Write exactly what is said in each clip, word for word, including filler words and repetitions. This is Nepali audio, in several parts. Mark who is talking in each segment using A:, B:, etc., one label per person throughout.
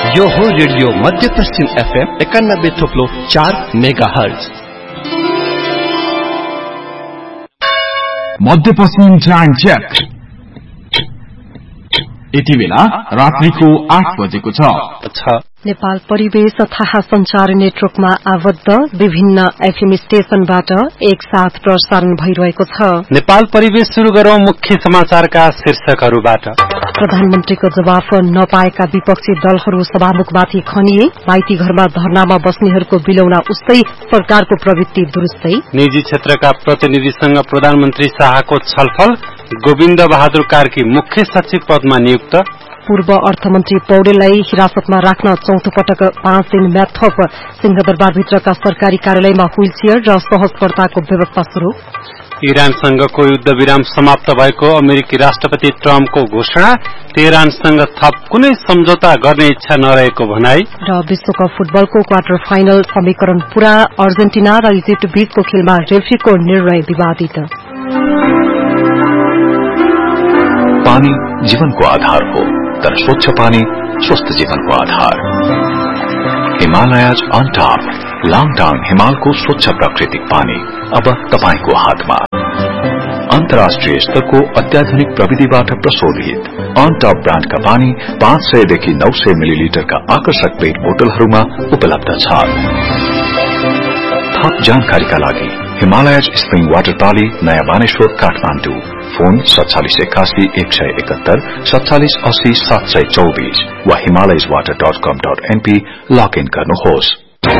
A: यो हो रेडियो मध्य पश्चिम एफएम एकानब्बे थोप्लो चार मेगा हर्ज।
B: मध्य पश्चिम टाइम चेक। यति बेला रात्रिको आठ बजेको छ।
C: नेपाल परिवेश तथा संचार नेटवर्कमा आबद्ध विभिन्न एफएम स्टेशनबाट एक साथ प्रसारण भइरहेको छ।
D: नेपाल परिवेश शुरू गरौं मुख्य समाचारका शीर्षकहरूबाट।
C: प्रधानमन्त्रीको जवाफ नपाएका विपक्षी दलहरू सभामुखमाथि खनिए, माइती घरमा धरनामा बस्नेहरूको बिलौना उस्तै, सरकारको प्रवृत्ति दुरुस्तै।
D: निजी क्षेत्रका प्रतिनिधिसँग प्रधानमन्त्री शाहको छलफल, गोविन्द बहादुर कार्की मुख्य सचिव पदमा नियुक्त।
C: पूर्व अर्थमन्त्री पौडेललाई हिरासतमा राख्न चौथो पटक पाँच दिन म्याद थप, सिंहदरबारभित्रका सरकारी कार्यालयमा व्हील चेयर र सहजकर्ताको व्यवस्था शुरू।
D: इरानसँगको युद्ध विराम समाप्त भएको अमेरिकी राष्ट्रपति ट्रम्पको घोषणा, तेहरानसँग थप कुनै सम्झौता गर्ने इच्छा नरहेको भनाई।
C: र विश्वकप फुटबलको क्वार्टर फाइनल समीकरण पूरा, अर्जेन्टिना र इजिप्ट बीचको खेलमा रेफ्रीको निर्णय विवादित।
E: पानी जीवनको आधार हो, तर स्वच्छ पानी स्वस्थ जीवनको आधार। हिमालयज अन टॉप, लाङटाङ हिमालको स्वच्छ प्राकृतिक पानी अब तपाईको हातमा। अन्तर्राष्ट्रिय स्तरको अत्याधुनिक प्रविधिबाट प्रशोधित अन टॉप ब्रान्डका पानी पाँच सय देखि नौ सय मिलिलिटरका आकर्षक पेट बोतलहरूमा उपलब्ध छ। थप जानकारीका लागि हिमालयज स्प्रिङ वाटर पाली, नयाँ बानेश्वर, काठमाडौँ। फोन सत्तालिस एकासी एक सय एकहत्तर सत्तालिस अस्सी सात सय चौबीस वा Himalayas water dot com dot NP log in गर्नुहोस्।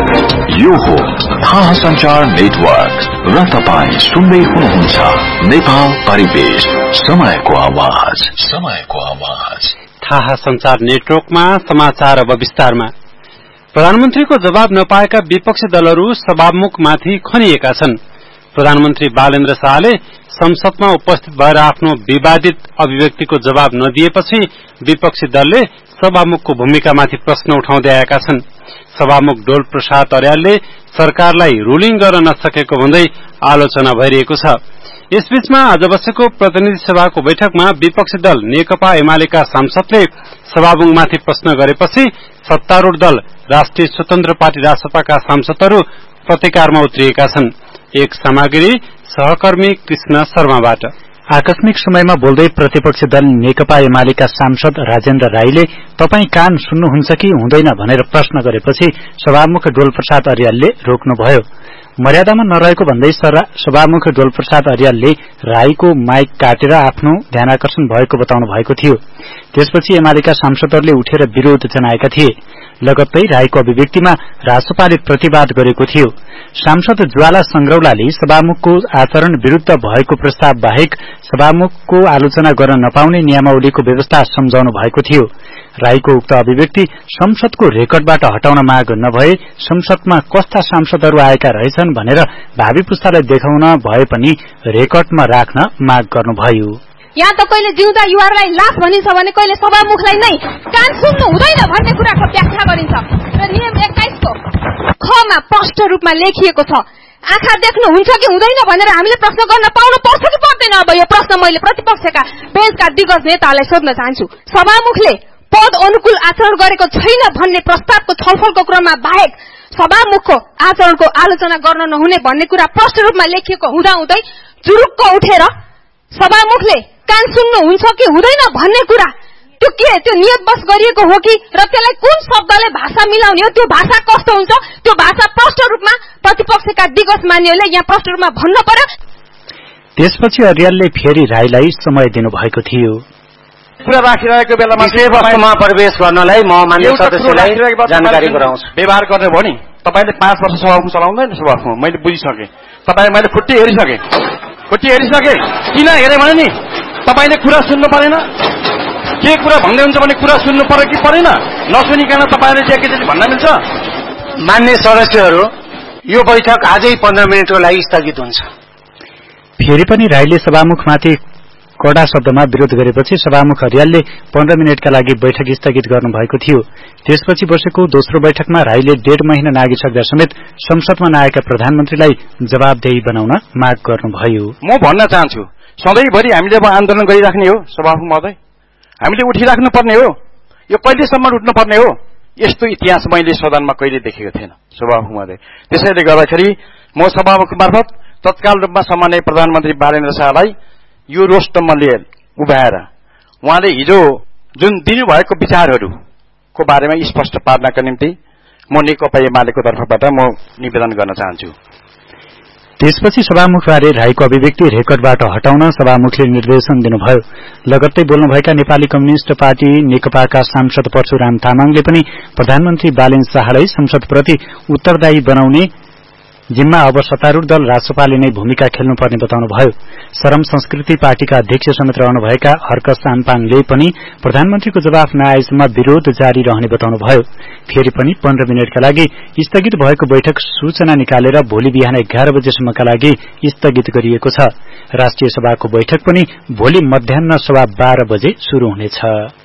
E: यो हो थाहा संचार नेटवर्क र तपाईँ सुन्दै हुनुहुन्छ नेपाल परिवेश, समयको आवाज, समयको आवाज।
D: थाहा संचार नेटवर्कमा समाचार अब विस्तारमा। प्रधानमन्त्रीको जवाब नपाएका विपक्षी दलहरू सभामुखमाथि खनिएका छन्। प्रधानमन्त्री बालेन्द्र शाहले संसदमा उपस्थित भएर आफ्नो विवादित अभिव्यक्तिको जवाब नदिएपछि विपक्षी दलले सभामुखको भूमिकामाथि प्रश्न उठाउँदै आएका छन्। सभामुख डोल प्रसाद अर्यालले सरकारलाई रुलिङ गर्न नसकेको भन्दै आलोचना भइरहेको छ। यसबीचमा आज बसेको प्रतिनिधि सभाको बैठकमा विपक्षी दल नेकपा एमालेका सांसदले सभामुखमाथि प्रश्न गरेपछि सत्तारूढ़ दल राष्ट्रिय स्वतन्त्र पार्टी रासपाका सांसदहरू प्रतिकारमा उत्रिएका छन्। एक सामग्री सहकर्मी कृष्ण शर्माबाट।
F: आकस्मिक समयमा बोल्दै प्रतिपक्षी दल नेकपा एमालेका सांसद राजेन्द्र राईले तपाई कान सुन्नुहुन्छ कि हुँदैन भनेर प्रश्न गरेपछि सभामुख डोल प्रसाद अर्यालले रोक्नुभयो। मर्यादामा नरहेको भन्दै सभामुख डोल प्रसाद अर्यालले राईको माइक काटेर आफ्नो ध्यानाकर्षण भएको बताउनु भएको थियो। त्यसपछि एमालेका सांसदहरूले उठेर विरोध जनाएका थिए। लगत्तै राईको अभिव्यक्तिमा रासपाले प्रतिवाद गरेको थियो। सांसद ज्वाला संग्रौलाले सभामुखको आचरण विरूद्ध भएको प्रस्ताव बाहेक सभामुखको आलोचना गर्न नपाउने नियमावलीको व्यवस्था सम्झाउनु भएको थियो। राईको उक्त अभिव्यक्ति संसदको रेकर्डबाट हटाउन माग नभए संसदमा कस्ता सांसदहरू आएका रहेछन् भनेर भावी पुस्तालाई देखाउन भए पनि रेकर्डमा राख्न माग गर्नुभयो।
G: यहाँ त कहिले जिउँदा युवाहरूलाई लास भनिन्छ भने कहिले सभामुखलाई नै कान सुन्नु हुँदैन भन्ने कुराको व्याख्या गरिन्छ र नियम एक्काइस को खमा स्पष्ट रूपमा लेखिएको छ। आँखा देख्नु हुन्छ कि हुँदैन भनेर हामीले प्रश्न गर्न पाउनु पर्छ कि पर्दैन। अब यो प्रश्न मैले प्रतिपक्षका बेन्चका दिग्गज नेताहरूलाई सोध्न चाहन्छु। सभामुखले पद अनुकूल आचरण गरेको छैन भन्ने प्रस्तावको छलफलको क्रममा बाहेक सभामुखको आचरणको आलोचना गर्न नहुने भन्ने कुरा स्पष्ट रूपमा लेखिएको हुँदाहुँदै जुरुक्क उठेर सभामुखले कान सुन्नु हुन्छ कि हुँदैन भन्ने कुरा त्यो के त्यो नियतवश गरिएको हो कि र त्यसलाई कुन शब्दले भाषा मिलाउने हो, त्यो भाषा कस्तो हुन्छ, त्यो भाषा प्रष्ट रूपमा प्रतिपक्षका दिग्गज मान्यहरूले यहाँ प्रष्ट रूपमा भन्न पर्यो।
F: त्यसपछि अर्यालले फेरि राईलाई समय दिनुभएको थियो।
H: कुरा राखिरहेको बेलामा
I: विषयवस्तुमा प्रवेश गर्नलाई म मान्य सदस्यलाई जानकारी गराउँछु।
H: व्यवहार गर्ने भयो नि, तपाईले पाँच वर्ष सभामुख चलाउँदैन सभामुख, मैले बुझिसके। तपाईँ मैले खुट्टी हेरिसके खुट्टी हेरिसके किन हेरे भने नि तपाईले कुरा सुन्नु परेन। के कुरा भन्दै हुन्छ भने कुरा सुन्नु पर्यो कि परेन, नसुनिकन तपाईले जे के भन्न मिल्छ।
I: मान्य सदस्यहरू, यो बैठक आजै पन्ध्र मिनटको लागि स्थगित हुन्छ।
F: फेरि पनि राईले सभामुखमाथि कडा शब्दमा विरोध गरेपछि सभामुख अर्यालले पन्ध्र मिनटका लागि बैठक स्थगित गर्नुभएको थियो। त्यसपछि बसेको दोस्रो बैठकमा राईले डेढ महिना नागिसक्दा समेत संसदमा नआएका प्रधानमन्त्रीलाई जवाबदेही बनाउन माग गर्नुभयो।
H: म भन्न चाहन्छु, सधैँभरि हामीले अब आन्दोलन गरिराख्ने हो सभामुख महोदय, हामीले उठिराख्नु पर्ने हो। यो कहिलेसम्म उठ्नु पर्ने हो? यस्तो इतिहास मैले सदनमा कहिले देखेको थिएन सभामुख महोदय। त्यसैले गर्दाखेरि म सभामुख मार्फत तत्काल रूपमा सम्माननीय प्रधानमन्त्री बालेन्द्र शाहलाई यो रोस्टममा लिएर उभ्याएर उहाँले हिजो जुन दिनुभएको विचारहरूको बारेमा स्पष्ट पार्नका निम्ति म नेकपा एमालेको तर्फबाट म निवेदन गर्न चाहन्छु।
F: त्यसपछि सभामुखबारे राईको अभिव्यक्ति रेकर्डबाट हटाउन सभामुखले निर्देशन दिनुभयो। लगत्तै बोल्नुभएका नेपाली कम्युनिष्ट पार्टी नेकपाका सांसद परशुराम तामाङले पनि प्रधानमन्त्री बालेन्द्र शाहलाई संसदप्रति उत्तरदायी बनाउने जिम्मा अब सत्तारूढ़ दल रासपाले नै भूमिका खेल्नुपर्ने बताउनुभयो। शरम संस्कृति पार्टीका अध्यक्ष समेत रहनुभएका हर्क साम्पाङले पनि प्रधानमन्त्रीको जवाफ नआएसम्म विरोध जारी रहने बताउनुभयो। फेरि पनि पन्ध्र मिनटका लागि स्थगित भएको बैठक सूचना निकालेर भोलि बिहान एघार बजेसम्मका लागि स्थगित गरिएको छ। राष्ट्रिय सभाको बैठक पनि भोलि मध्याह्न सवा बाह्र बजे शुरू हुनेछ।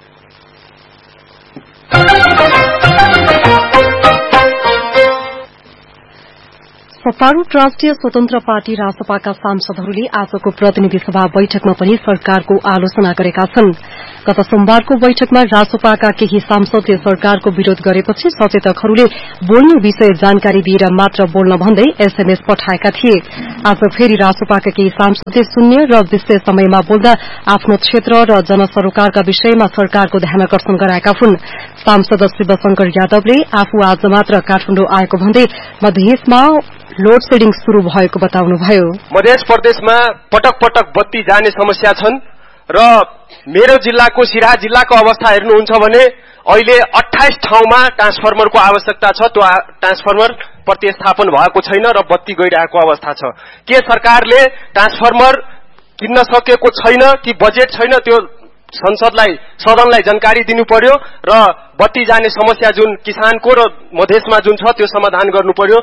C: सत्तारूढ़ राष्ट्रिय स्वतन्त्र पार्टी रासपाका सांसदहरूले आजको प्रतिनिधि सभा बैठकमा पनि सरकारको आलोचना गरेका छन्। गत सोमबारको बैठकमा रासपाका केही सांसदले सरकारको विरोध गरेपछि सचेतकहरूले बोल्ने विषय जानकारी दिएर मात्र बोल्न भन्दै एसएमएस पठाएका थिए। आज फेरि रासपाका केही सांसदले शून्य र विशेष समयमा बोल्दा आफ्नो क्षेत्र र जनसरोकारका विषयमा सरकारको ध्यानकर्षण गराएका हुन्। सांसद शिवशंकर यादवले आफू आज मात्र काठमाडौँ आएको भन्दै मधेसमा लोड सेडिङ शुरू भएको बताउनुभयो।
J: मध्य प्रदेशमा पटक पटक बत्ती जाने समस्या छन् र मेरो जिल्लाको सिराहा जिल्लाको अवस्था हेर्नुहुन्छ भने अहिले अट्ठाइस ठाउँमा ट्रान्सफर्मरको आवश्यकता छ। त्यो ट्रान्सफर्मर प्रतिस्थापन भएको छैन र बत्ती गइरहेको अवस्था छ। के सरकारले ट्रान्सफर्मर किन्न सकेको छैन कि बजेट छैन त्यो संसदलाई सदनलाई जानकारी दिनु पर्यो र बत्ती जाने समस्या जुन किसानको र मधेसमा जुन छ त्यो समाधान गर्नु पर्यो।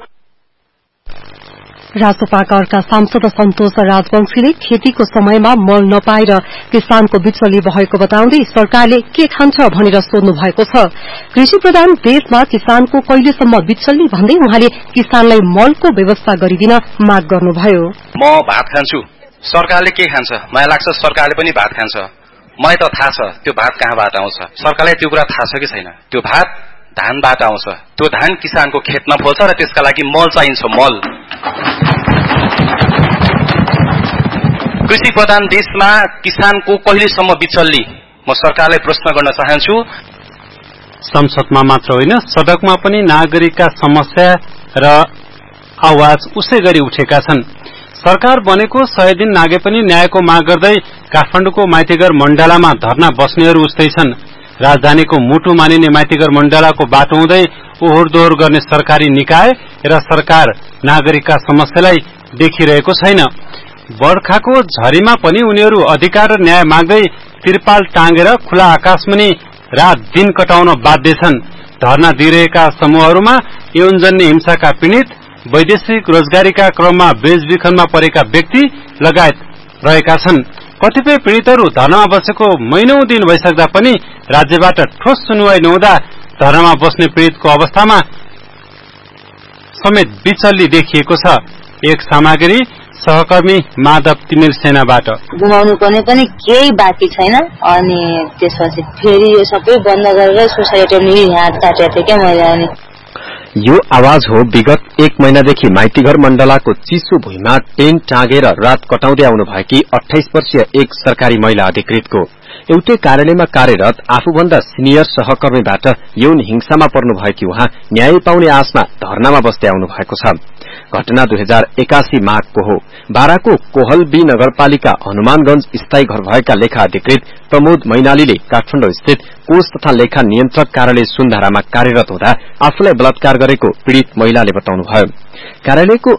C: रासपाका अर्का सांसद सन्तोष राजवंशीले खेतीको समयमा मल नपाएर किसानको बिचल्ली भएको बताउँदै सरकारले के खान्छ भनेर सोध्नु भएको छ। कृषि प्रधान देशमा किसानको कहिलेसम्म बिचल्ली भन्दै उहाँले किसानलाई मलको व्यवस्था गरिदिन माग गर्नुभयो।
K: म भात खान्छु, सरकारले के खान्छ? मलाई लाग्छ सरकारले पनि भात खान्छ। मलाई त थाहा छ त्यो भात कहाँबाट आउँछ। सरकारलाई त्यो कुरा थाहा छ कि छैन? त्यो भात धानबाट आउँछ। त्यो धान किसानको खेतमा फल्छ र त्यसका लागि मल चाहिन्छ। मल कृषि प्रधान देशमा किसानको कहिलेसम्म बिचल्ली? म सरकारलाई प्रश्न गर्न चाहन्छु।
D: संसदमा मात्र होइन सडकमा पनि नागरिकका समस्या र आवाज उसै गरी उठेका छन्। सरकार बनेको सय दिन नागे पनि न्यायको माग गर्दै काठमाडौँको माइतीघर मण्डलामा धरना बस्नेहरू उस्तै छन्। राजधानीको मुटु मानिने माइतीघर मण्डलाको बाटो हुँदै ओहोर दोहोर गर्ने सरकारी निकाय र सरकार नागरिकका समस्यालाई देखिरहेको छैन। बर्खाको झरीमा पनि उनीहरू अधिकार र न्याय माग्दै तिरपाल टाँगेर खुला आकाशमुनि रात दिन कटाउन बाध्य छन्। धरना दिइरहेका समूहहरूमा यौनजन्य हिंसाका पीड़ित, वैदेशिक रोजगारीका क्रममा बेचबिखनमा परेका व्यक्ति लगायत रहेका छन्। कतिपय पीड़ितहरू धरनामा बसेको महिनौं दिन भइसक्दा पनि राज्यबाट ठोस सुनवाई नहुँदा धरनामा बस्ने पीड़ितको अवस्थामा समेत बिचल्ली देखिएको छ। एक सामग्री सहकर्मी माधव तिमिर सेनाबाट
L: गुमाउनु पर्ने पनि केही बाँकी छैन। अनि त्यसपछि फेरि यो सबै बन्द गरेर सोसाइटीले हात काटेको थियो क्या मैले। अनि
M: यो आवाज हो विगत एक महिनादेखि माइतीघर मण्डलाको चिसो भुइँमा टेन्ट टाँगेर रात कटाउँदै आउनु भएकी अठाइस वर्षीय एक सरकारी महिला अधिकृतको। एउटै कार्यालयमा कार्यरत आफूभन्दा सिनियर सहकर्मीबाट यौन हिंसामा पर्नु भएकी उहाँ न्याय पाउने आशमा धरनामा बस्दै आउनु भएको छ। घटना दुई हजार एकासी माघको हो। बाराको कोहल बी नगरपालिका हनुमानगंज स्थायी घर भएका लेखा अधिकृत प्रमोद मैनालीले काठमाडौँ स्थित कोष तथा लेखा नियन्त्रक कार्यालय सुन्धारामा कार्यरत हुँदा आफूलाई बलात्कार गरेको पीड़ित महिलाले बताउनुभयो। कार्यालयको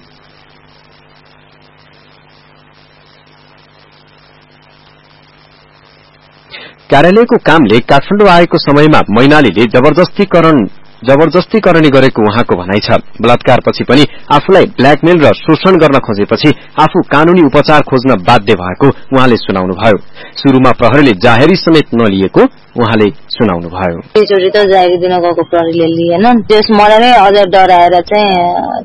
M: कार्यालयको कामले काठमाडौँ आएको समयमा मैनालीले जबरजस्तीकरण जबरजस्तीकरणी गरेको उहाँको भनाइ छ। बलात्कारपछि पनि आफूलाई ब्ल्याकमेल र शोषण गर्न खोजेपछि आफू कानूनी उपचार खोज्न बाध्य भएको उहाँले सुनाउनुभयो। शुरूमा प्रहरीले जाहेरी समेत नलिएको उहाँले सुनाउनुभयो।
L: एकचोटि त जाहेरी दिन गएको प्रहरीले लिएन। त्यस मलाई नै अझ डराएर चाहिँ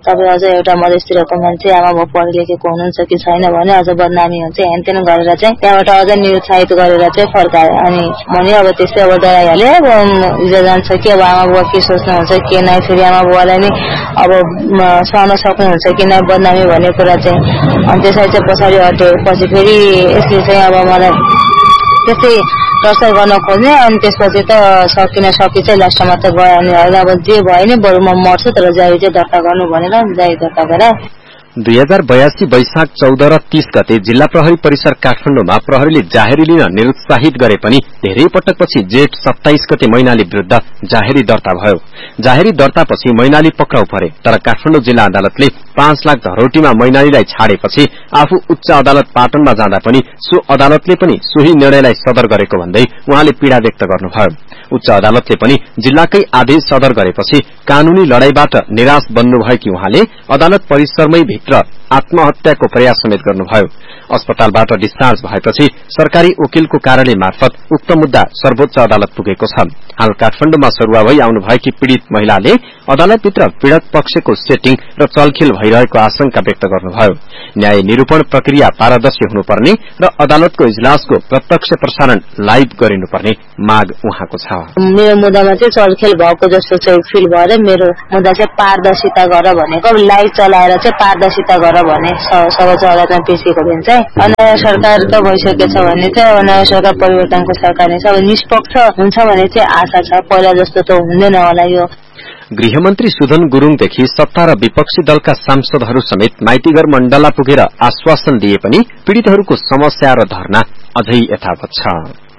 L: तपाईँ अझ एउटा मधेसतिरको मान्छे आमा बाउ पढे लेखेको हुनुहुन्छ कि छैन भने अझ बदनामी हुन्छ हेनतेन गरेर चाहिँ त्यहाँबाट अझ निरुत्साहित गरेर चाहिँ फर्काए। अनि भने अब त्यस्तै अब डराइहाले अब हिजो जान्छ कि अब आमा बुवा के सोच्नुहुन्छ के नै, फेरि आमा बुवालाई नै अब सहन सक्नुहुन्छ कि नै बदनामी भन्ने कुरा चाहिँ। अनि त्यसरी चाहिँ पछाडि हटे। पछि फेरि यसले चाहिँ अब मलाई त्यस्तै टर्चर गर्न खोज्ने। अनि त्यसपछि त सकिन सकि चाहिँ लास्टमा त गयो। अनि अब जे भयो नि बरु म मर्छु तर जारी चाहिँ दर्ता गर्नु भनेर जारी दर्ता गरे।
M: दुई हजार बयासी वैशाख चौध र तीस गते जिल्ला प्रहरी परिसर काठमाडौँमा प्रहरीले जाहेरी लिन निरुत्साहित गरे पनि धेरै पटकपछि जेठ सत्ताइस गते मैनाली विरूद्ध जाहेरी दर्ता भयो। जाहेरी दर्तापछि मैनाली पक्राउ परे, तर काठमाडौँ जिल्ला अदालतले पाँच लाख धरोटीमा मैनालीलाई छाडेपछि आफू उच्च अदालत पाटनमा जाँदा पनि सो अदालतले पनि सोही निर्णयलाई सदर गरेको भन्दै उहाँले पीड़ा व्यक्त गर्नुभयो। उच्च अदालतले पनि जिल्लाकै आदेश सदर गरेपछि कानूनी लड़ाईबाट निराश बन्नुभएकी उहाँले अदालत परिसरमै भित्र आत्महत्याको प्रयास समेत गर्नुभयो। अस्पतालबाट डिस्चार्ज भएपछि सरकारी वकिलको कार्यालय मार्फत उक्त मुद्दा सर्वोच्च अदालत पुगेको छ। हाल काठमाडौँमा सरुवा भई आउनुभएकी पीड़ित महिलाले अदालतभित्र पीड़ित पक्षको सेटिङ र चलखेल भइरहेको आशंका व्यक्त गर्नुभयो। न्याय निरूपण प्रक्रिया पारदर्शी हुनुपर्ने र अदालतको इजलासको प्रत्यक्ष प्रसारण लाइभ गरिनुपर्ने माग उहाँको छ।
L: मेरो मुद्दामा चाहिँ चलखेल भएको जस्तो चाहिँ फिल भएर मेरो मुद्दा चाहिँ पारदर्शिता गर भनेको लाइभ चलाएर चाहिँ पारदर्शिता गर भने सर्वोच्च अदालतमा पेशिएको भने चाहिँ नयाँ सरकार त भइसकेछ भने चाहिँ नयाँ सरकार परिवर्तनको सरकार नै छ। अब निष्पक्ष हुन्छ भने चाहिँ आशा छ, पहिला जस्तो त हुँदैन होला यो।
M: गृहमन्त्री सुधन गुरूङदेखि सत्ता र विपक्षी दलका सांसदहरू समेत माइतीघर मण्डला पुगेर आश्वासन दिए पनि पीड़ितहरूको समस्या र धरना अझै यथावत छ।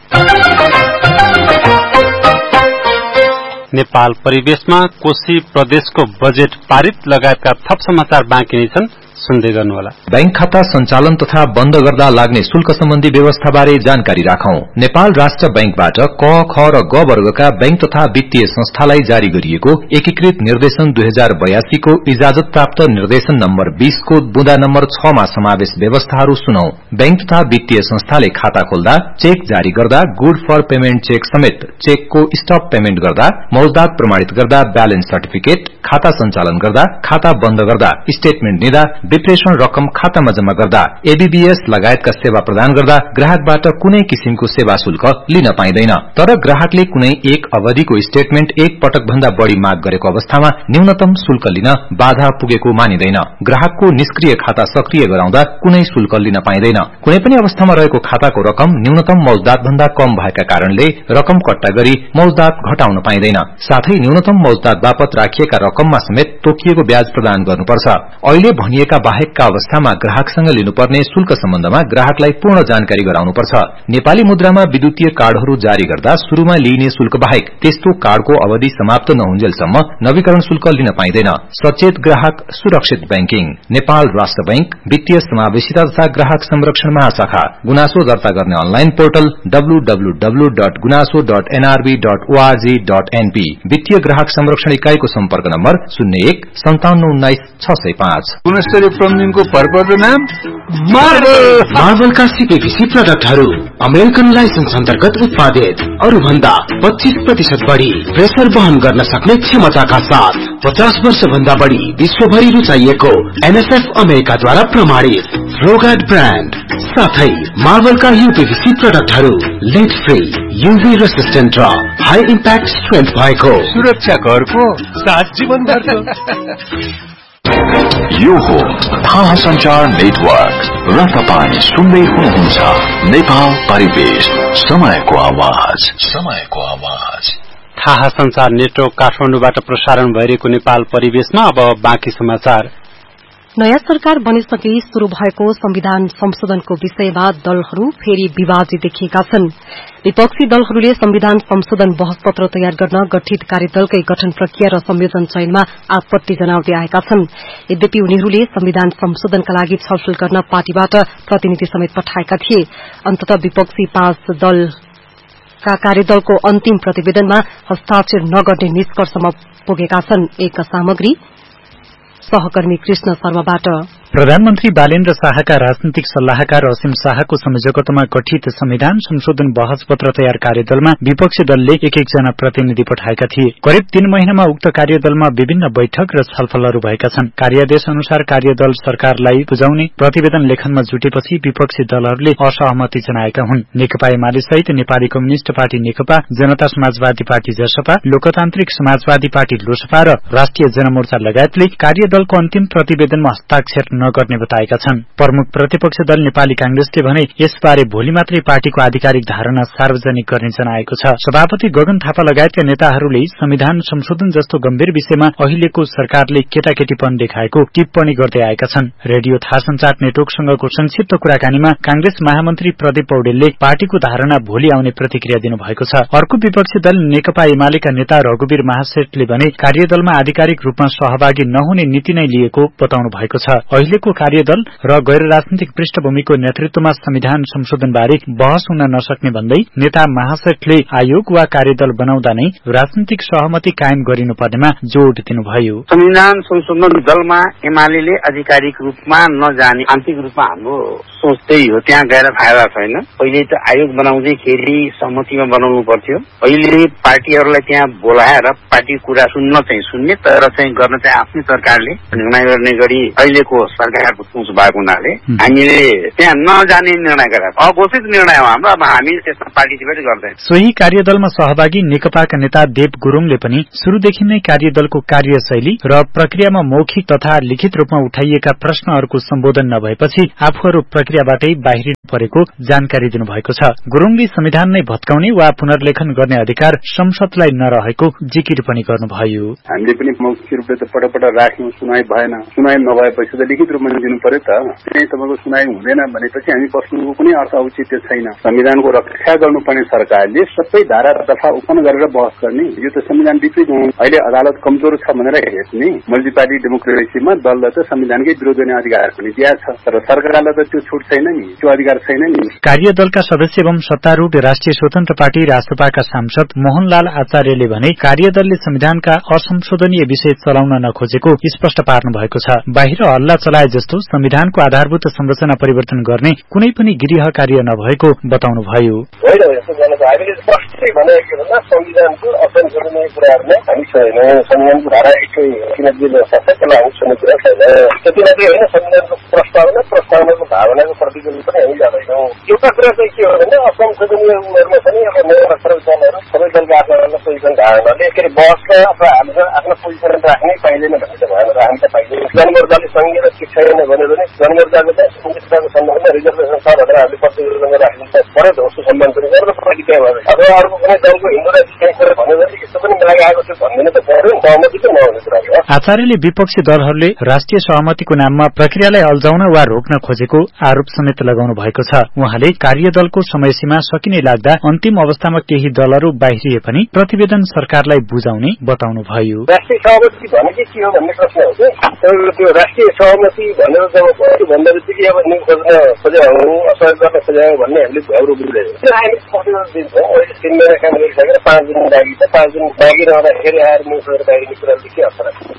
D: नेपाल परिवेशमा कोशी प्रदेशको बजेट पारित लगायतका थप समाचार बाँकी नै छन्, सुन्दै गर्नुहोला।
N: बैंक खाता सञ्चालन तथा बन्द गर्दा लाग्ने शुल्क सम्बन्धी व्यवस्थाबारे जानकारी राखौं। नेपाल राष्ट्र बैंकबाट क, ख र ग वर्गका बैंक तथा वित्तीय संस्थालाई जारी गरिएको एकीकृत निर्देशन दुई हजार बयासी को इजाजत प्राप्त निर्देशन नम्बर बीस को बुँदा नम्बर छ मा समावेश व्यवस्थाहरू सुनौ। बैंक तथा वित्तीय संस्थाले खाता खोल्दा, चेक जारी गर्दा, गुड फर पेमेन्ट चेक समेत चेकको स्टप पेमेन्ट गर्दा, मौजदात प्रमाणित गर्दा, ब्यालेन्स सर्टिफिकेट, खाता सञ्चालन गर्दा, खाता बन्द गर्दा, स्टेटमेन्ट दिँदा, विप्रेषण रकम खातामा जम्मा गर्दा, एबीबीएस लगायतका सेवा प्रदान गर्दा ग्राहकबाट कुनै किसिमको सेवा शुल्क लिन पाइँदैन। तर ग्राहकले कुनै एक अवधिको स्टेटमेन्ट एक पटक भन्दा बढ़ी माग गरेको अवस्थामा न्यूनतम शुल्क लिन बाधा पुगेको मानिँदैन। ग्राहकको निष्क्रिय खाता सक्रिय गराउँदा कुनै शुल्क लिन पाइँदैन। कुनै पनि अवस्थामा रहेको खाताको रकम न्यूनतम मौजदात भन्दा कम भएका कारणले रकम कट्टा गरी मौजदात घटाउन पाइँदैन। साथै न्यूनतम मौजदात बापत राखिएका रकममा समेत तोकिएको ब्याज प्रदान गर्नुपर्छ। अहिले भनिएका बाहेकका अवस्थामा ग्राहकसँग लिनुपर्ने शुल्क सम्बन्धमा ग्राहकलाई पूर्ण जानकारी गराउनुपर्छ। नेपाली मुद्रामा विद्युतीय कार्डहरू जारी गर्दा शुरूमा लिइने शुल्क बाहेक त्यस्तो कार्डको अवधि समाप्त नहुन्जेलसम्म नवीकरण शुल्क लिन पाइँदैन। सचेत ग्राहक सुरक्षित बैंकिङ। नेपाल राष्ट्र बैंक वित्तीय समावेशिता तथा ग्राहक संरक्षण महाशाखा। गुनासो दर्ता गर्ने online portal W W W dot गुनासो dot NRB dot ORG dot NP. वित्तीय ग्राहक संरक्षण इकाईको सम्पर्क नम्बर शून्य एक सन्ताउन्न उन्नाइस छ सय पाँच।
O: गुणस्तरीय प्लम्बिङको भरपर्दो नाम मार्बल। मार्बलका सीपीभीसी प्रडक्टहरू अमेरिकन लाइसेन्स अन्तर्गत उत्पादित, अरू भन्दा पच्चीस प्रतिशत बढ़ी प्रेसर वहन गर्न सक्ने क्षमताका साथ पचास वर्ष भन्दा बढ़ी विश्वभरि रुचाइएको एनएसएफ अमेरिकाद्वारा प्रमाणित फ्लोगार्ड ब्रान्ड साथै मार्बलका यूपीभीसी प्रडक्टहरू लिड फ्री, यूभी रेसिस्टेन्ट र हाई इम्प्याक्ट स्ट्रेन्थ भएको सुरक्षा घरको साथ जीवनभरको।
E: यो हो थाहा संचार नेटवर्क र तपाईं सुन्दै हुनुहुन्छ नेपाल परिवेश, समयको आवाज, समयको आवाज।
D: थाहा संचार नेटवर्क काठमाडौँबाट प्रसारण भइरहेको नेपाल परिवेशमा अब बाँकी समाचार।
C: नयाँ सरकार बनिसके शुरू भएको संविधान संशोधनको विषयमा दलहरू फेरि विवादित देखिएका छन्। विपक्षी दलहरूले संविधान संशोधन बहस पत्र तयार गर्न गठित कार्यदलकै गठन प्रक्रिया र संयोजन चयनमा आपत्ति जनाउँदै आएका छन्। यद्यपि उनीहरूले संविधान संशोधनका लागि छलफल गर्न पार्टीबाट प्रतिनिधि समेत पठाएका थिए। अन्ततः विपक्षी पाँच दलका कार्यदलको अन्तिम प्रतिवेदनमा हस्ताक्षर नगर्ने निष्कर्षमा पुगेका छन्। एक सामग्री सहकर्मी कृष्ण शर्माबाट।
F: प्रधानमन्त्री बालेन्द्र शाहका राजनीतिक सल्लाहकार असीम शाहको संयोजकत्वमा गठित संविधान संशोधन बहस पत्र तयार कार्यदलमा विपक्षी दलले एक एकजना प्रतिनिधि पठाएका थिए। करिब तीन महिनामा उक्त कार्यदलमा विभिन्न बैठक र छलफलहरू भएका छन्। कार्यादेश अनुसार कार्यदल सरकारलाई बुझाउने प्रतिवेदन लेखनमा जुटेपछि विपक्षी दलहरूले असहमति जनाएका हुन्। नेकपा एमाले सहित नेपाली कम्युनिष्ट पार्टी नेकपा, जनता समाजवादी पार्टी जसपा, लोकतान्त्रिक समाजवादी पार्टी लोसपा र राष्ट्रिय जनमोर्चा लगायतले कार्यदलको अन्तिम प्रतिवेदनमा हस्ताक्षर नगर्ने बताएका छन्। प्रमुख प्रतिपक्ष दल नेपाली कांग्रेसले भने यसबारे भोलि मात्रै पार्टीको आधिकारिक धारणा सार्वजनिक गर्ने जनाएको छ। सभापति गगन थापा लगायतका नेताहरूले संविधान संशोधन जस्तो गम्भीर विषयमा अहिलेको सरकारले केटाकेटीपन देखाएको टिप्पणी गर्दै आएका छन्। रेडियो थाहा संचार नेटवर्कसँगको संक्षिप्त कुराकानीमा कांग्रेस महामन्त्री प्रदीप पौडेलले पार्टीको धारणा भोलि आउने प्रतिक्रिया दिनुभएको छ। अर्को विपक्षी दल नेकपा एमालेका नेता रघुवीर महासेठले भने कार्यदलमा आधिकारिक रूपमा सहभागी नहुने नीति नै लिएको बताउनु भएको छ। अहिलेको कार्यदल र गैर राजनीतिक पृष्ठभूमिको नेतृत्वमा संविधान संशोधनबारे बहस हुन नसक्ने भन्दै नेता महासेठले आयोग वा कार्यदल बनाउँदा नै राजनीतिक सहमति कायम गरिनुपर्नेमा जोड़ दिनुभयो।
P: संविधान संशोधन दलमा एमाले आधिकारिक रूपमा नजाने आन्तरिक रूपमा हाम्रो सोच त्यही हो। त्यहाँ गएर फाइदा छैन। पहिले त आयोग बनाउँदैखेरि सहमतिमा बनाउनु पर्थ्यो। अहिले पार्टीहरूलाई त्यहाँ बोलाएर पार्टीको कुरा सुन्न चाहिँ सुन्ने तर चाहिँ गर्न चाहिँ आफ्नै सरकारले निर्णय गर्ने गरी अहिलेको सरकारको सोच भएको हुनाले हामीले त्यहाँ नजाने निर्णय गरेर अघोषित निर्णय हो हाम्रो। अब हामी त्यसमा पार्टिसिपेट गर्दैन।
F: सोही कार्यदलमा सहभागी नेकपाका नेता देव गुरुङले पनि शुरूदेखि नै कार्यदलको कार्यशैली र प्रक्रियामा मौखिक तथा लिखित रूपमा उठाइएका प्रश्नहरूको सम्बोधन नभएपछि आफूहरू प्रक्रियाबाटै बाहिरिनु परेको जानकारी दिनुभएको छ। गुरुङले संविधान नै भत्काउने वा पुनर्लेखन गर्ने अधिकार संसदलाई नरहेको जिकिर पनि गर्नुभयो।
Q: हामीले पनि मौखिक रूपले त पटक पटक राख्यौं, सुनाइ भएन। सुनाइ नभएपछि त लिखित रूपमा दिनु पर्यो त। त्यही तपाईँको सुनाइ हुँदैन भनेपछि हामी बस्नुको कुनै अर्थ औचित्य छैन। संविधानको रक्षा गर्नुपर्ने सरकारले सबै धारा दफा ओपन गरेर बहस गर्ने, यो त संविधान विपरीत हो। अहिले अदालत कमजोर छ भनेर हेर्ने मल्टिपार्टी डेमोक्रेसीमा दललाई त संविधानकै विरोध गर्ने अधिकार पनि दिएको छ, तर सरकारलाई त त्यो छुट छैन नि, त्यो अधिकार छैन नि।
F: कार्यदलका सदस्य एवं सत्तारूढ राष्ट्रिय स्वतन्त्र पार्टी रासपाका सांसद मोहनलाल आचार्यले भने कार्यदलले संविधानका असंशोधनीय विषय चलाउन नखोजेको स्पष्ट पार्नु भएको छ। बाहिर हल्ला चलाए जस्तो संविधानको आधारभूत संरचना परिवर्तन गर्ने कुनै पनि गृह कार्य नभएको बताउनुभयो।
R: हामीले स्पष्टै भनेको के भन्दा संविधानको असंशोधनीय कुराहरूमा हामी छैनौँ। संविधानको धारा एक सय किनब्बे सक्छ त्यसलाई हामी सुन्ने कुरा छैन। त्यति मात्रै होइन, संविधानको प्रस्तावना प्रस्तावनाको भावनाको प्रतिफलन पनि हामी जाँदैनौँ। एउटा कुरा चाहिँ के हो भने असंशोधनीय उमेरमा पनि अब नयाँ दलहरू सबै दलको आफ्नो आफ्नो पोजिसन धारणाले के अरे बहसमा अथवा हामीले आफ्नो पोजिसन राख्नै पाइँदैन भन्ने त भएन र हामी त पाइँदैन। जनमोर्चाले सङ्घीय र ठिक छैन भन्यो भने जनमोर्चाको चाहिँ संहिताको सम्बन्धमा रिजर्भेसन छ भनेर हामीले प्रतिवेदन राख्नु पर्यो त उसको सम्मान पनि गर्नु पर्यो त्यहाँ भएर। अथवा अर्को कुनै दलको हिन्दू र इसाई कुरा भन्यो भने यस्तो पनि मिलाइ आएको थियो भन्दिन त पर्यो, सहमति त नहुने कुरा हो।
F: आचार्यले विपक्षी दलहरूले राष्ट्रिय सहमतिको नाममा प्रक्रियालाई अल्झाउन वा रोक्न खोजेको आरोप समेत लगाउनु भएको छ। उहाँले कार्यदलको समयसीमा सकिने लाग्दा अन्तिम अवस्थामा केही दलहरू बाहिरिए पनि प्रतिवेदन सरकारलाई बुझाउने बताउनुभयो।
R: राष्ट्रिय सहमति भनेको के हो भन्ने प्रश्न हो कि त्यो राष्ट्रिय सहमति भनेर जब भन्दा बित्तिकै अब न्यु खोज्न खोज्या हो, असहयोग गर्न खोज्या हो भन्ने हामीले हाम्रो बुझ्दैन। त्यो हामी प्रतिवेदन दिन्छौँ। अहिले तीन महिना काम गरिसकेर पाँच दिन बाँकी छ। पाँच दिन बाँकी रहँदाखेरि आएर न्यु खोजेर बाहिरिने कुराले के असर लाग्छ?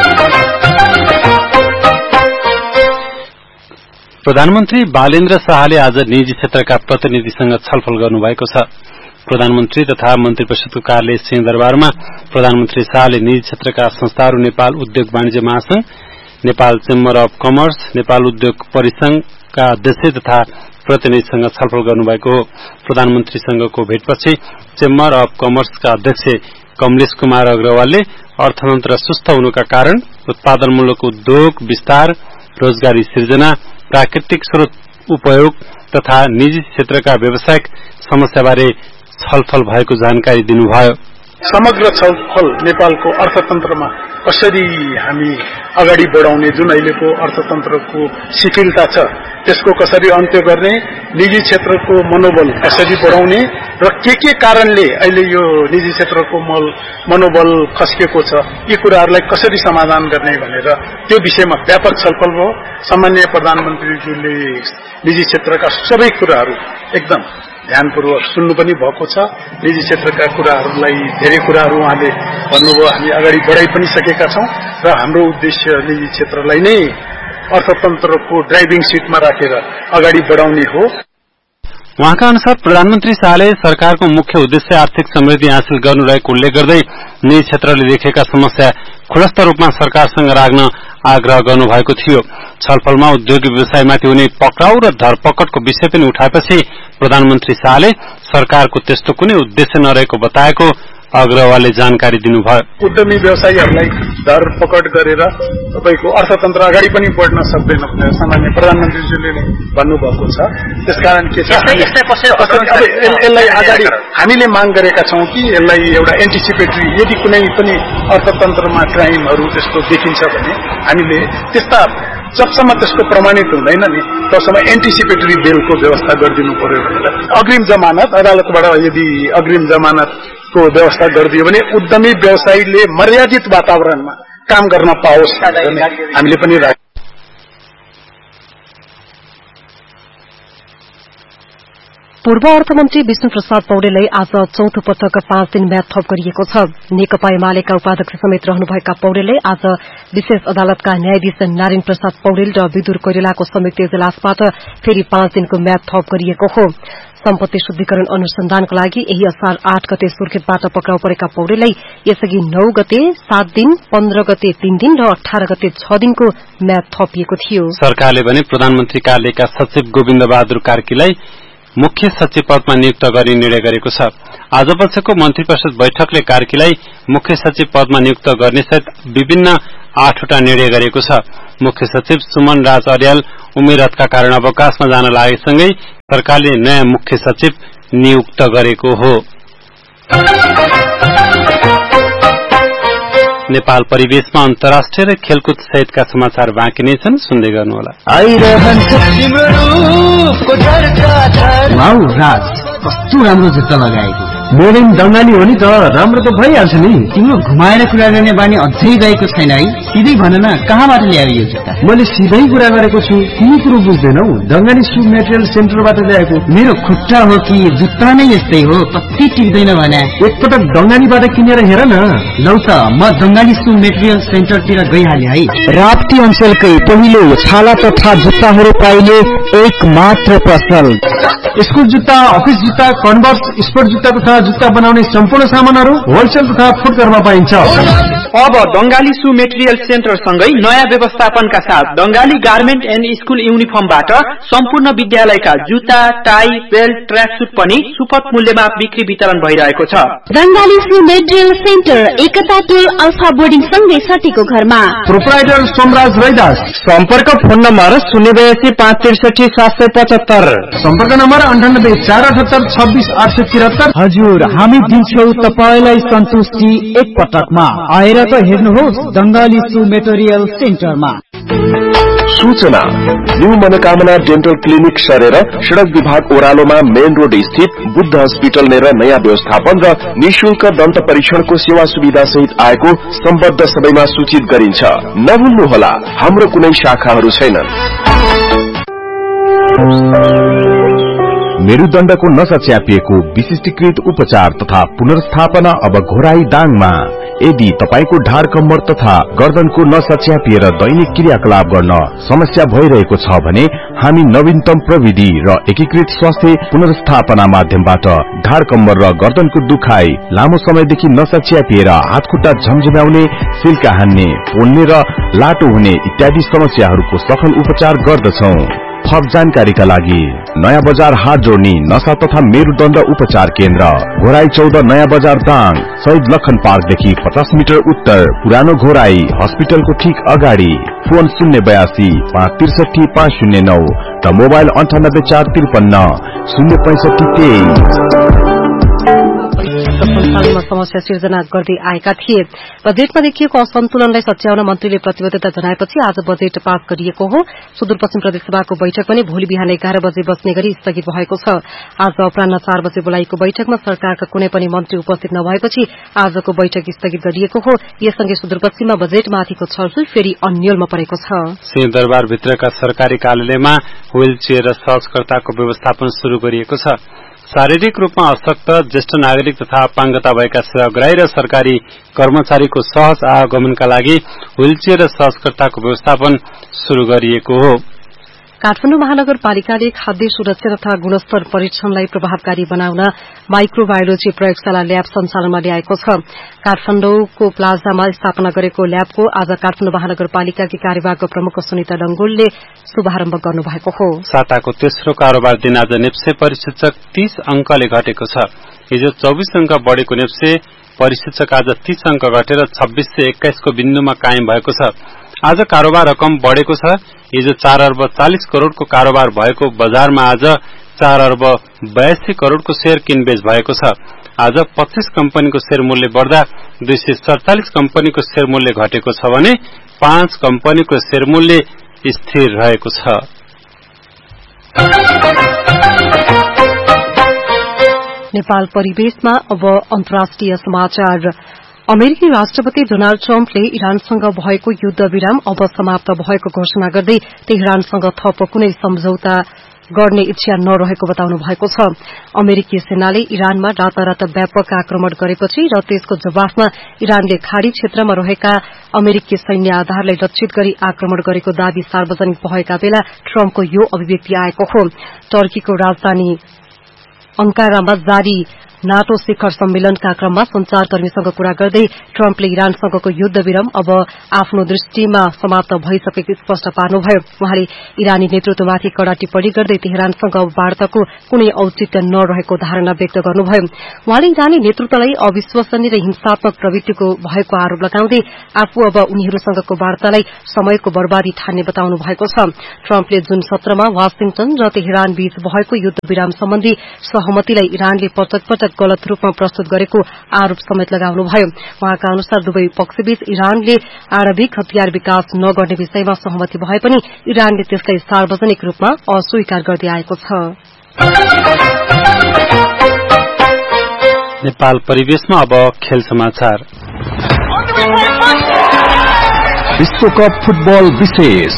D: प्रधानमन्त्री बालेन्द्र शाहले आज निजी क्षेत्रका प्रतिनिधिसँग छलफल गर्नुभएको छ। प्रधानमन्त्री तथा मन्त्री परिषदको कार्यालय सिंहदरबारमा प्रधानमन्त्री शाहले निजी क्षेत्रका संस्थाहरू नेपाल उद्योग वाणिज्य महासंघ, Nepal chamber of commerce, Nepal उद्योग परिसंघका अध्यक्ष तथा प्रतिनिधिसँग छलफल गर्नुभएको हो। प्रधानमन्त्रीसँगको भेटपछि चेम्बर अफ कमर्सका अध्यक्ष कमलेश कुमार अग्रवालले अर्थतन्त्र सुस्त हुनुका कारण उत्पादनमूलक उद्योग विस्तार, रोजगारी सृजना, प्राकृतिक स्रोत उपयोग तथा निजी क्षेत्रका व्यावसायिक समस्याबारे छलफल भएको जानकारी दिनुभयो।
S: समग्र छलफल नेपालको अर्थतन्त्रमा कसरी हामी अगाडि बढाउने, जुन अहिलेको अर्थतन्त्रको शिथिलता छ त्यसको कसरी अन्त्य गर्ने, निजी क्षेत्रको मनोबल कसरी बढाउने र के के कारणले अहिले यो निजी क्षेत्रको मनोबल खस्केको छ, यी कुराहरूलाई कसरी समाधान गर्ने भनेर त्यो विषयमा व्यापक छलफल भयो। सामान्य प्रधानमन्त्रीज्यूले निजी क्षेत्रका सबै कुराहरू एकदम ध्यानपूर्वक सुन्नु पनि भएको छ। निजी क्षेत्रका कुराहरूलाई धेरै कुराहरू उहाँले भन्नुभयो, हामी अगाडि बढाइ पनि सकेका छौं र हाम्रो उद्देश्य निजी क्षेत्रलाई नै अर्थतन्त्रको ड्राइभिङ सिटमा राखेर अगाडि बढाउने हो।
D: उहाँका अनुसार प्रधानमन्त्री शाहले सरकारको मुख्य उद्देश्य आर्थिक समृद्धि हासिल गर्नु रहेको उल्लेख गर्दै निजी क्षेत्रले देखेका समस्या खुलस्त रूपमा सरकारसँग राख्न आग्रह गर्नुभएको थियो। छलफलमा उद्योगी व्यवसायमाथि हुने पक्राउ र धरपकडको विषय पनि उठाएपछि प्रधानमन्त्री शाहले सरकारको त्यस्तो कुनै उद्देश्य नरहेको बताएको अग्रवालले जानकारी दिनुभयो।
S: उद्यमी व्यवसायीहरूलाई धरपकड गरेर तपाईको अर्थतन्त्र अगाडि पनि बढ्न सक्दैन भनेर सामान्य प्रधानमन्त्रीजीले भन्नुभएको छ। त्यसकारण के छ, यसलाई अगाडि हामीले माग गरेका छौं कि यसलाई एउटा एन्टिसिपेटरी, यदि कुनै पनि अर्थतन्त्रमा क्राइमहरू त्यस्तो देखिन्छ भने हामीले त्यस्ता जबसम्म त्यसको प्रमाणित हुँदैन नि तबसम्म एन्टिसिपेटरी बेलको व्यवस्था गरिदिनु पर्यो भनेर अग्रिम जमानत अदालतबाट यदि अग्रिम जमानतको व्यवस्था गरिदियो भने उद्यमी व्यवसायीले मर्यादित वातावरणमा काम गर्न पाओस् हामीले पनि राख्छौं।
C: पूर्व अर्थमन्त्री विष्णु प्रसाद पौडेललाई आज चौथो पटक पाँच दिन म्याद थप गरिएको छ। नेकपा एमालेका उपाध्यक्ष समेत रहनुभएका पौडेलले आज विशेष अदालतका न्यायाधीश नारायण प्रसाद पौडेल र विदुर कोइरालाको संयुक्त इजलासबाट फेरि पाँच दिनको म्याद थप गरिएको हो। सम्पत्ति शुद्धिकरण अनुसन्धानको लागि यही असार आठ गते सुर्खेतबाट पक्राउ परेका पौडेललाई यसअघि नौ गते सात दिन, पन्ध्र गते तीन दिन र अठार गते छ दिनको म्याद थपिएको थियो।
D: सरकारले भने प्रधानमन्त्री कार्यालयका सचिव गोविन्द बहादुर कार्कीलाई मुख्य सचिव पदमा नियुक्त गर्ने निर्णय गरेको छ। आज बसेको मन्त्री परिषद बैठकले कार्कीलाई मुख्य सचिव पदमा नियुक्त गर्ने सहित विभिन्न आठवटा निर्णय गरेको छ। मुख्य सचिव सुमन राज अर्याल उमेरतका कारण अवकाशमा जान लागेसँगै सरकारले नयाँ मुख्य सचिव नियुक्त गरेको हो। नेपाल परिवेशमा अन्तर्राष्ट्रिय र खेलकुद सहितका समाचार बाँकी नै छन्, सुन्दै गर्नुहोला।
T: कस्तो राम्रो जुत्ता लगाएको,
U: मोडेन दङ्गाली हो नि त, राम्रो त भइहाल्छ नि।
T: तिम्रो घुमाएर कुरा गर्ने बानी अझै गएको छैन है? सिधै भन न, कहाँबाट ल्यायो यो जुत्ता?
U: मैले सिधै कुरा गरेको छु, तिमी कुरो बुझ्दैनौ। दङ्गाली सु मेटेरियल सेन्टरबाट ल्याएको।
T: मेरो खुट्टा हो कि जुत्ता नै यस्तै हो, कति टिक्दैन भने।
U: एकपटक दङ्गालीबाट किनेर हेर न।
T: लौ त म दङ्गाली सु मेटेरियल सेन्टरतिर गइहाले है।
U: राप्ती अञ्चलकै पहिलो छाला तथा जुत्ताहरू पाइने एक मात्र पसल। स्कुल जुत्ता, अफिस जुत्ता, कन्भर्स, स्पोर्ट जुत्ता तथा जुत्ता बनाउने सम्पूर्ण सामानहरू होलसेल तथा फुटकरमा पाइन्छ।
V: अब दङ्गाली सु मेटेरियल सेन्टर सँगै नयाँ व्यवस्थापनका साथ दङ्गाली गार्मेन्ट एन्ड स्कुल युनिफर्मबाट सम्पूर्ण विद्यालयका जुत्ता, टाई, बेल्ट, ट्र्याकसुट पनि सुपथ मूल्यमा बिक्री वितरण भइरहेको छ।
W: दङ्गाली सु मेटेरियल सेन्टर एकता टोल अल्फा बोर्डिङ सँगै सटीको घरमा।
U: प्रोप्राइटर सोमराज रैदास। सम्पर्क फोन नम्बर शून्य बयासी पाँच त्रिसठी सात सय पचहत्तर। सम्पर्क नम्बर अन्ठानब्बे चार अठहत्तर छब्बिस आठ सय त्रिहत्तर। हजुर, हामी दिन्छौ तपाईलाई सन्तुष्टि एक पटकमा। आएर त हेर्नुहोस् दङ्गाली सु मेटेरियल सेन्टरमा।
X: सूचना, न्यू मनोकामना डेन्टल क्लिनिक सरेर सड़क विभाग ओह्रालोमा मेन रोड स्थित बुद्ध हस्पिटल नेर नयाँ व्यवस्थापन र निशुल्क दन्त परीक्षणको सेवा सुविधा सहित आएको सम्बद्ध सबैमा सूचित गरिन्छ। नभुल्नुहोला, हाम्रो कुनै शाखाहरू छैनन्।
Y: मेरुदण्डको नसा च्यापिएको विशिष्टीकृत उपचार तथा पुनर्स्थापना अब घोराई दाङमा। यदि तपाईको ढाड कम्मर तथा गर्दनको नसा च्यापिएर दैनिक क्रियाकलाप गर्न समस्या भइरहेको छ भने हामी नवीनतम प्रविधि र एकीकृत स्वास्थ्य पुनर्स्थापना माध्यमबाट ढाड कम्मर र गर्दनको दुखाइ, लामो समयदेखि नसा च्यापिएर हातखुट्टा झमझम्याउने, सिल्का हान्ने, पोल्ने र लाटो हुने इत्यादि समस्याहरूको सफल उपचार गर्दछौं। थप जानकारीका लागि नयाँ बजार हाट जोड्ने नशा तथा मेरुदण्ड उपचार केन्द्र, घोराई चौध नयाँ बजार दाङ, शहीद लखन पार्कदेखि पचास मिटर उत्तर, पुरानो घोराई हस्पिटलको ठीक अगाडि। फोन शून्य बयासी पाँच त्रिसठी पाँच शून्य नौ र मोबाइल अन्ठानब्बे चार त्रिपन्न शून्य पैंसठी तेइस।
C: संस्थानमा समस्या सिर्जना गर्दै आएका थिए। बजेटमा देखिएको असन्तुलनलाई सच्याउन मन्त्रीले प्रतिबद्धता जनाएपछि आज बजेट पास गरिएको हो। सुदूरपश्चिम प्रदेशसभाको बैठक पनि भोलि बिहान एघार बजे बस्ने गरी स्थगित भएको छ। आज अपराह्न चार बजे बोलाइएको बैठकमा सरकारका कुनै पनि मन्त्री उपस्थित नभएपछि आजको बैठक स्थगित गरिएको हो। यससँगै सुदूरपश्चिममा बजेटमाथिको छलफल फेरि अन्यलमा परेको छ।
D: सिंहदरबारभित्रका सरकारी कार्यालयमा व्हील चेयर र सहजकर्ताको व्यवस्थापन शुरू गरिएको छ। शारीरिक रूपमा अशक्त ज्येष्ठ नागरिक तथा अपाङ्गता भएका सेवाग्राही र सरकारी कर्मचारीको सहज आवागमनका लागि व्हीलचेयर र सहजकर्ताको व्यवस्थापन शुरू गरिएको हो।
C: काठमाडौँ महानगरपालिकाले खाद्य सुरक्षा तथा गुणस्तर परीक्षणलाई प्रभावकारी बनाउन माइक्रोबायोलोजी प्रयोगशाला ल्याब सञ्चालनमा ल्याएको छ। काठमाडौँको प्लाजामा स्थापना गरेको ल्याबको आज काठमाडौँ महानगरपालिकाकी कार्यवाहक प्रमुख सुनिता डंगोलले शुभारम्भ गर्नुभएको हो।
D: साताको तेस्रो कारोबार दिन आज नेप्से परिसूचक तीस अंकले घटेको छ। हिजो चौबीस अंक बढ़ेको नेप्से परिसूचक आज तीस अंक घटेर छब्बीस सय एक्काइस को बिन्दुमा कायम भएको छ। आज कारोबार रकम बढ़ेको छ। हिजो चार अर्ब चालीस करोड़को कारोबार भएको बजारमा आज चार अर्ब बयासी करोड़को शेयर किनबेच भएको छ। आज पच्चीस कम्पनीको शेयर मूल्य बढ़दा दुई सय सड़चालीस कम्पनीको शेयर मूल्य घटेको छ भने पाँच कम्पनीको शेयर मूल्य स्थिर रहेको छ।
C: नेपाल परिवेशमा अब अन्तर्राष्ट्रिय समाचार। अमेरिकी राष्ट्रपति डोनाल्ड ट्रम्पले इरानसँग भएको युद्ध विराम अब समाप्त भएको घोषणा गर्दै तेहरानसँग थप कुनै सम्झौता गर्ने इच्छा नरहेको बताउनु भएको छ। अमेरिकी सेनाले इरानमा रातारात व्यापक आक्रमण गरेपछि र त्यसको जवाफमा इरानले खाड़ी क्षेत्रमा रहेका अमेरिकी सैन्य आधारलाई लक्षित गरी आक्रमण गरेको दावी सार्वजनिक भएका बेला ट्रम्पको यो अभिव्यक्ति आएको हो। टर्कीको राजधानी अंकारामा जारी नाटो शिखर सम्मेलनका क्रममा संचारकर्मीसँग कुरा गर्दै ट्रम्पले इरानसँगको युद्ध विराम अब आफ्नो दृष्टिमा समाप्त भइसकेको स्पष्ट पार्नुभयो। उहाँले इरानी नेतृत्वमाथि कड़ा टिप्पणी गर्दै तेहरानसँग वार्ताको कुनै औचित्य नरहेको धारणा व्यक्त गर्नुभयो। उहाँले इरानी नेतृत्वलाई अविश्वसनीय र हिंसात्मक प्रवृत्तिको भएको आरोप लगाउँदै आफू अब उनीहरूसँगको वार्तालाई समयको बर्बादी ठान्ने बताउनु भएको छ। ट्रम्पले जुन सत्रमा वाशिंटन र तेहरान बीच भएको युद्ध विराम सम्बन्धी सहमतिलाई इरानले पटक पटक गलत रूपमा प्रस्तुत गरेको आरोप समेत लगाउनुभयो। उहाँका अनुसार दुवै पक्षबीच इरानले आणविक हतियार विकास नगर्ने विषयमा सहमति भए पनि इरानले त्यसलाई सार्वजनिक रूपमा अस्वीकार गर्दै आएको छ।
D: नेपाल परिवेशमा अब खेल समाचार।
Y: विश्वकप फुटबल विशेष।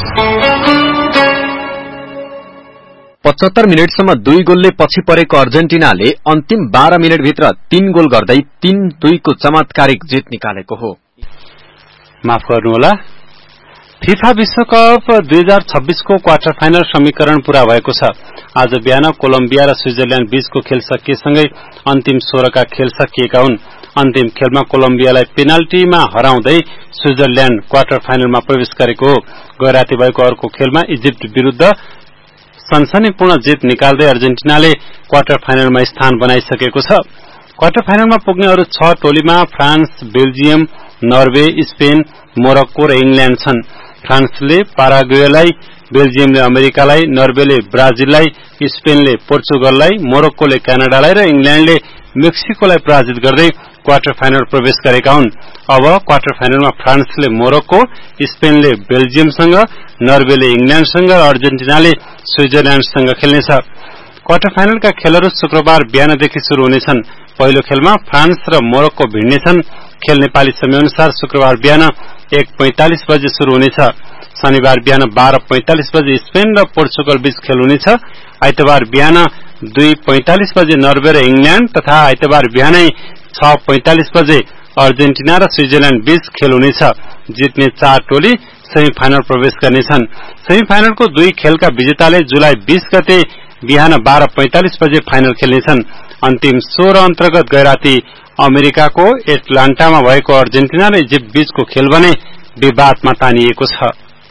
M: पचहत्तर मिनटसम्म दुई गोलले पछि परेको अर्जेन्टिनाले अन्तिम बाह्र मिनटभित्र तीन गोल गर्दै तीन दुईको चमत्कारिक जित निकालेको हो।
D: माफ गर्नुहोला। फिफा विश्वकप दुई हजार छब्बीसको क्वार्टर फाइनल समीकरण पूरा भएको छ। आज बिहान कोलम्बिया र स्विजरल्याण्ड बीचको खेल सकिएसँगै अन्तिम सोह्रका खेल सकिएका हुन्। अन्तिम खेलमा कोलम्बियालाई पेनाल्टीमा हराउँदै स्विजरल्याण्ड क्वार्टर फाइनलमा प्रवेश गरेको हो। गैराती भएको अर्को खेलमा इजिप्ट विरूद्ध सनसनीपूर्ण जित निकाल्दै अर्जेन्टिनाले क्वार्टर फाइनलमा स्थान बनाइसकेको छ। क्वार्टर फाइनलमा पुग्ने अरू छ टोलीमा France, Belgium, Norway, Spain, Morocco र इंग्ल्याण्ड छन्। फ्रान्सले पाराग्वेलाई, बेल्जियमले अमेरिकालाई, नर्वेले ब्राजिललाई, स्पेनले पोर्चुगललाई, मोरक्कोले क्यानाडालाई र इंग्ल्याण्डले मेक्सिकोलाई पराजित गर्दै क्वार्टर फाइनल प्रवेश गरेका हुन्। अब क्वार्टर फाइनलमा फ्रान्सले मोरक्को, स्पेनले बेल्जियमसँग, नर्वेले इंग्ल्याण्डसँग र अर्जेन्टिनाले स्विजरल्याण्डसँग खेल्नेछ। क्वार्टर फाइनलका खेलहरू शुक्रबार बिहानदेखि शुरू हुनेछन्। पहिलो खेलमा फ्रान्स र मोरक्को भिड्नेछन्। खेल नेपाली समयअनुसार शुक्रबार बिहान एक पैंतालिस बजे शुरू हुनेछ। शनिबार बिहान बाह्र पैंतालिस बजे स्पेन र पोर्चुगल बीच खेल हुनेछ। आइतबार बिहान दुई पैंतालिस बजे नर्वे र इंग्ल्याण्ड तथा आइतबार बिहानै छ पैंतालिस बजे अर्जेन्टिना र स्विजरल्याण्ड बीच खेल हुनेछ। जित्ने चार टोली सेमी फाइनल प्रवेश गर्नेछन्। सेमी फाइनलको दुई खेलका विजेताले जुलाई बीस गते बिहान बाह्र पैंतालिस बजे फाइनल खेल्नेछन्। अन्तिम सोह्र अन्तर्गत गैराती अमेरिकाको एटलान्टामा भएको अर्जेन्टिना र इजिप्ट बीचको खेल भने विवादमा तानिएको छ।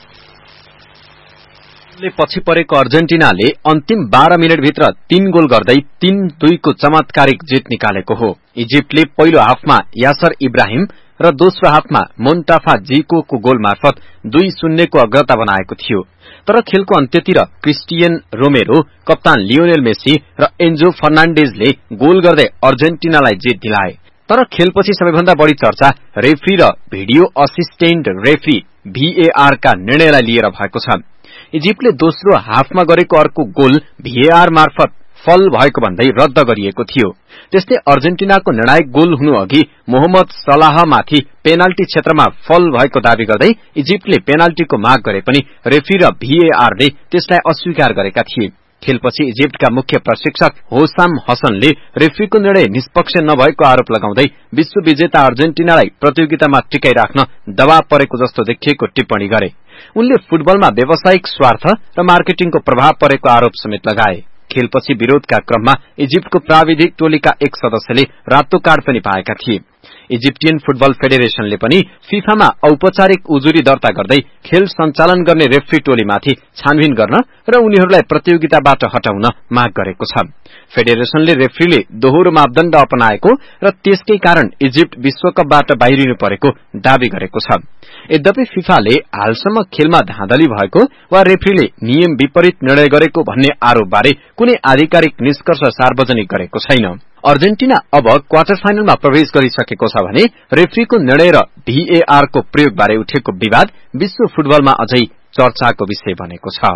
M: पछि परेको अर्जेन्टिनाले अन्तिम बाह्र मिनटभित्र तीन गोल गर्दै तीन दुईको चमत्कारिक जित निकालेको हो। इजिप्टले पहिलो हाफमा यासर इब्राहिम र दोस्रो हाफमा मोन्टाफा जिकोको गोल मार्फत दुई शून्यको अग्रता बनाएको थियो। तर खेलको अन्त्यतिर क्रिस्टियन रोमेरो, कप्तान लियोनेल मेसी र एन्जो फर्नाण्डेजले गोल गर्दै अर्जेन्टिनालाई जित दिलाए। तर खेलपछि सबैभन्दा बढ़ी चर्चा रेफ्री र भिडियो असिस्टेन्ट रेफ्री भीएआर का निर्णयलाई लिएर भएको छ। इजिप्टले दोस्रो हाफमा गरेको अर्को गोल भीएआर मार्फत फल भएको भन्दै रद्द गरिएको थियो। त्यस्तै अर्जेन्टिनाको निर्णायक गोल हुनु अघि मोहम्मद सलाहमाथि पेनाल्टी क्षेत्रमा फल भएको दावी गर्दै इजिप्टले पेनाल्टीको माग गरे पनि रेफ्री र भीएआरले त्यसलाई अस्वीकार गरेका थिए। खेलपछि इजिप्टका मुख्य प्रशिक्षक होसाम हसनले रेफ्रीको निर्णय निष्पक्ष नभएको आरोप लगाउँदै विश्व विजेता अर्जेन्टिनालाई प्रतियोगितामा टिकाइ राख्न दबाव परेको जस्तो देखिएको टिप्पणी गरे। उनले फुटबलमा व्यावसायिक स्वार्थ र मार्केटिङको प्रभाव परेको आरोप समेत लगाए। खेलपछि विरोधका क्रममा इजिप्टको प्राविधिक टोलीका एक सदस्यले रातो कार्ड पनि पाएका थिए। इजिप्टियन फुटबल फेडरेशनले पनि फिफामा औपचारिक उजुरी दर्ता गर्दै खेल सञ्चालन गर्ने रेफ्री टोलीमाथि छानबिन गर्न र उनीहरूलाई प्रतियोगिताबाट हटाउन माग गरेको छ। फेडरेशनले रेफ्रीले दोहोरो मापदण्ड अपनाएको र त्यसकै कारण इजिप्ट विश्वकपबाट बाहिरिनु परेको दावी गरेको छ। यद्यपि फिफाले हालसम्म खेलमा धाँधली भएको वा रेफ्रीले नियम विपरीत निर्णय गरेको भन्ने आरोपबारे कुनै आधिकारिक निष्कर्ष सार्वजनिक गरेको छैन। अर्जेन्टिना अब क्वार्टर फाइनलमा प्रवेश गरिसकेको छ भने रेफ्रीको निर्णय र भीएआर को प्रयोगबारे उठेको विवाद विश्व फुटबलमा अझै चर्चाको विषय बनेको छ।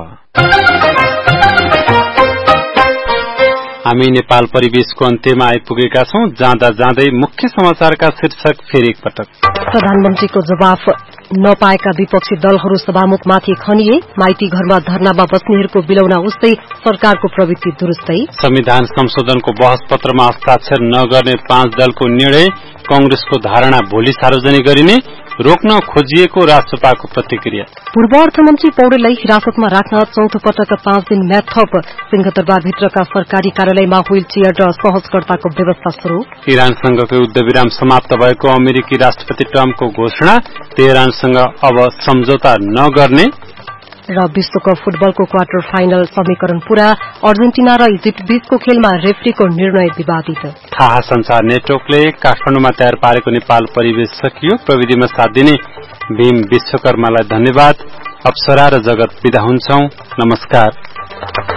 D: हामी नेपाल परिवेशको अन्त्यमा आइपुगेका छौं। जाँदा जाँदै मुख्य समाचारका शीर्षक फेरि एकपटक।
C: प्रधानमन्त्रीको जवाफ नपाएका विपक्षी दलहरू सभामुखमाथि खनिए, माइती घरमा धरनामा बस्नेहरूको बिलौना उस्तै, सरकारको प्रवृत्ति दुरुस्तै।
D: संविधान संशोधनको बहस पत्रमा हस्ताक्षर नगर्ने पाँच दलको निर्णय, कांग्रेसको धारणा भोलि सार्वजनिक गरिने, रोक्न खोजिएको राष्ट्रपाको प्रतिक्रिया।
C: पूर्व अर्थमन्त्री पौडेललाई हिरासतमा राख्न चौथो पटक पाँच दिन म्याद थप, सिंहदरबारभित्रका सरकारी कार्यालयमा व्हील चेयर र सहजकर्ताको व्यवस्था शुरू।
D: इरानसँगको युद्धविराम समाप्त भएको अमेरिकी राष्ट्रपति ट्रम्पको घोषणा, तेहरानसँग अब सम्झौता नगर्ने
C: र विश्वकप फुटबलको क्वार्टर फाइनल समीकरण पूरा, अर्जेन्टिना र इजिप्ट बीचको खेलमा रेफ्रीको निर्णय विवादित।
D: थाहा संचार नेटवर्कले काठमाडौँमा तयार पारेको नेपाल परिवेश सकियो। प्रविधिमा साथ दिने भीम विश्वकर्मालाई धन्यवाद। अप्सरा र जगत बिदा हुन्छौं। नमस्कार।